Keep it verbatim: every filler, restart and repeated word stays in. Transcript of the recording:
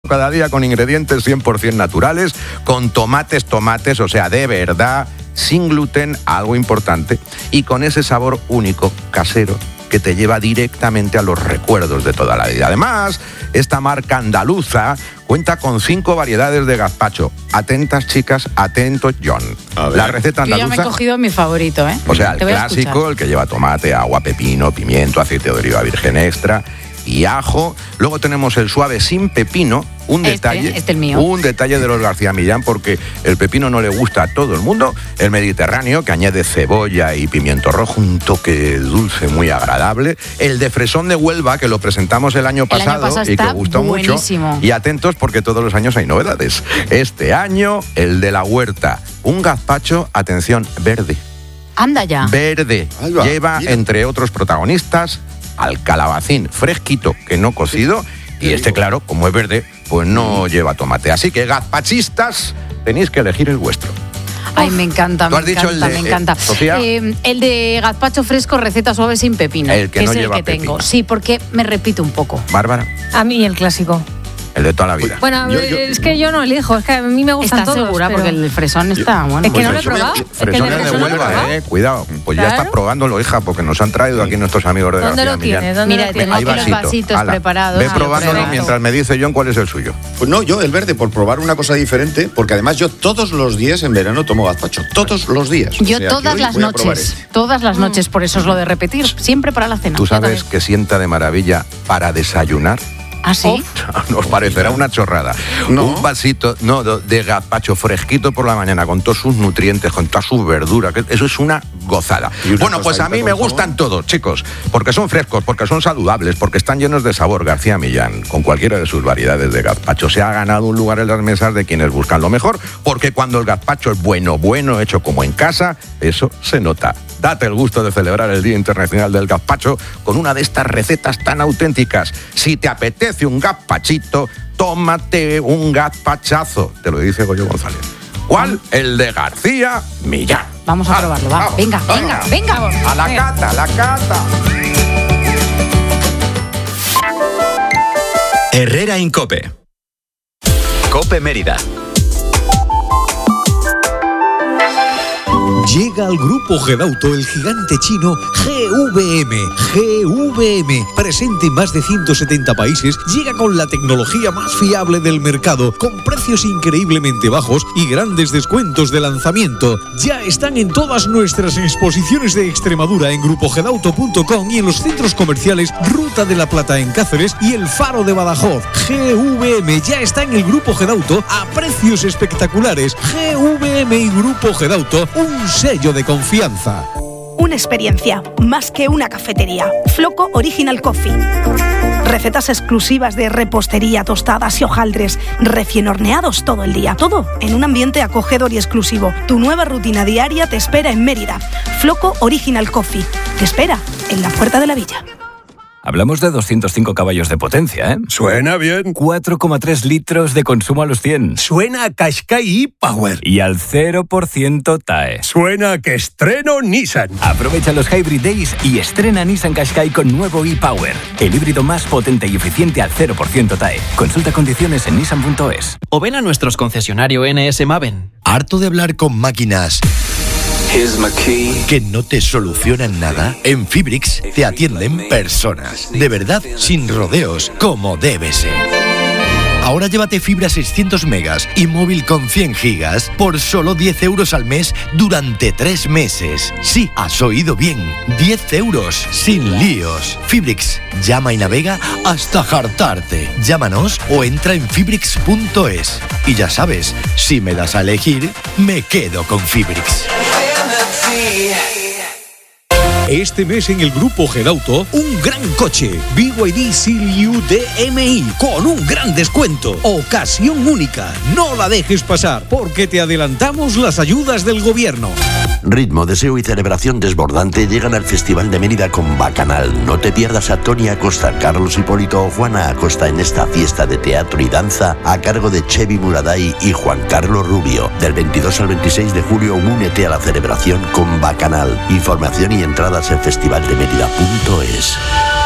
cada día con ingredientes cien por ciento naturales, con tomates, tomates, o sea, de verdad, sin gluten, algo importante, y con ese sabor único, casero, que te lleva directamente a los recuerdos de toda la vida. Además, esta marca andaluza cuenta con cinco variedades de gazpacho. Atentas, chicas, atentos, John. La receta andaluza... Yo ya me he cogido mi favorito, ¿eh? O sea, el clásico, el que lleva tomate, agua, pepino, pimiento, aceite de oliva virgen extra y ajo. Luego tenemos el suave sin pepino, un este, detalle, este el mío. un detalle de los García Millán, porque el pepino no le gusta a todo el mundo. El mediterráneo, que añade cebolla y pimiento rojo, un toque dulce muy agradable. El de fresón de Huelva, que lo presentamos el año pasado, el año pasado y que gustó buenísimo. mucho. Y atentos, porque todos los años hay novedades. Este año, el de la huerta, un gazpacho, atención, verde. Anda ya. Verde. Va, Lleva, mira. entre otros protagonistas, al calabacín fresquito, que no cocido, y este, claro, como es verde, pues no lleva tomate. Así que, gazpachistas, tenéis que elegir el vuestro. Ay, me encanta, ¿Tú me has dicho encanta, el de, me encanta. eh, Sofía? Eh, el de gazpacho fresco, receta suave sin pepino. El que no es lleva el que pepino. tengo. Sí, porque me repito un poco. Bárbara, A mí el clásico. el de toda la vida. Bueno, Yo- yo- es que yo no elijo, es que a mí me gustan ¿Estás todos. segura? pero- Porque el fresón está bueno. Es que no lo he Pues eso, probado. Es que el Fresones de fresón no lo he Huelva, probado. eh, cuidado. Pues ya Claro. estás probándolo, hija, porque nos han traído aquí nuestros amigos de ¿Dónde García lo Millán. tienes? ¿Dónde Mira, lo tienes? tengo Hay aquí los vasito. vasitos Ala, preparados. Ve Ah, probándolo perfecto. mientras me dice John cuál es el suyo. Pues no, yo el verde, por probar una cosa diferente, porque además yo todos los días en verano tomo gazpacho. Todos los días. Yo O sea, que todas hoy las voy a probar noches, este. todas las noches, por eso es lo de repetir, siempre para la cena. ¿Tú Yo sabes también. que sienta de maravilla para desayunar? ¿Ah, sí? Nos parecerá una chorrada. No. Un vasito no, de gazpacho fresquito por la mañana, con todos sus nutrientes, con todas sus verduras. que Eso es una gozada. Y una Bueno, pues a tostadita mí me con gustan jamón. todos, chicos, porque son frescos, porque son saludables, porque están llenos de sabor. García Millán, con cualquiera de sus variedades de gazpacho, se ha ganado un lugar en las mesas de quienes buscan lo mejor, porque cuando el gazpacho es bueno, bueno, hecho como en casa, eso se nota. Date el gusto de celebrar el Día Internacional del Gazpacho con una de estas recetas tan auténticas. Si te apetece un gazpachito, tómate un gazpachazo. Te lo dice Goyo González. ¿Cuál? El de García Millán. Vamos a probarlo, va. vamos, Venga, venga, venga. A la cata, a la cata. Herrera Incope. Cope Mérida. Llega al grupo Gedauto el gigante chino G V M. G V M, presente en más de ciento setenta países, llega con la tecnología más fiable del mercado, con precios increíblemente bajos y grandes descuentos de lanzamiento. Ya están en todas nuestras exposiciones de Extremadura en grupo gedauto punto com y en los centros comerciales Ruta de la Plata en Cáceres y El Faro de Badajoz. G V M ya está en el grupo Gedauto a precios espectaculares. G V M y grupo Gedauto, un sello de confianza. Una experiencia, más que una cafetería. Floco Original Coffee. Recetas exclusivas de repostería, tostadas y hojaldres, recién horneados todo el día. Todo en un ambiente acogedor y exclusivo. Tu nueva rutina diaria te espera en Mérida. Floco Original Coffee. Te espera en la Puerta de la Villa. Hablamos de doscientos cinco caballos de potencia, ¿eh? Suena bien. cuatro coma tres litros de consumo a los cien. Suena a Qashqai e-Power. Y al cero por ciento T A E. Suena a que estreno Nissan. Aprovecha los Hybrid Days y estrena Nissan Qashqai con nuevo e-Power. El híbrido más potente y eficiente al cero por ciento T A E. Consulta condiciones en nissan punto es. O ven a nuestros concesionarios N S Maven. ¿Harto de hablar con máquinas que no te solucionan nada? En Fibrix te atienden personas. De verdad, sin rodeos, como debe ser. Ahora llévate fibra seiscientos megas y móvil con cien gigas por solo diez euros al mes durante tres meses. Sí, has oído bien, diez euros, sin líos. Fibrix, llama y navega hasta hartarte. Llámanos o entra en fibrix punto es. Y ya sabes, si me das a elegir, me quedo con Fibrix. Este mes en el grupo Gedauto, un gran coche, B Y D Seal-U D M I, con un gran descuento. Ocasión única, no la dejes pasar, porque te adelantamos las ayudas del gobierno. Ritmo, deseo y celebración desbordante llegan al Festival de Mérida con Bacanal. No te pierdas a Tony Acosta, Carlos Hipólito o Juana Acosta en esta fiesta de teatro y danza a cargo de Chevy Muraday y Juan Carlos Rubio. Del veintidós al veintiséis de julio, únete a la celebración con Bacanal. Información y entradas en festival de mérida punto es.